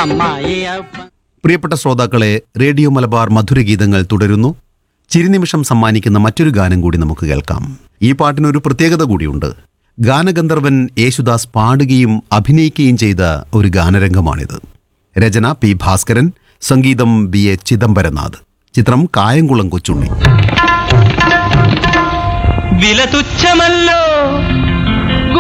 പ്രിയപ്പെട്ട ശ്രോതാക്കളെ, റേഡിയോ മലബാർ മധുരഗീതങ്ങൾ തുടരുന്നു. ചിരിനിമിഷം സമ്മാനിക്കുന്ന മറ്റൊരു ഗാനം കൂടി നമുക്ക് കേൾക്കാം. ഈ പാട്ടിനൊരു പ്രത്യേകത കൂടിയുണ്ട്. ഗാനഗന്ധർവൻ യേശുദാസ് പാടുകയും അഭിനയിക്കുകയും ചെയ്ത ഒരു ഗാനരംഗമാണിത്. രചന പി ഭാസ്കരൻ, സംഗീതം BA ചിദംബരനാഥ്. ചിത്രം കായംകുളം കൊച്ചുണ്ണി. വില തുച്ഛമല്ലോ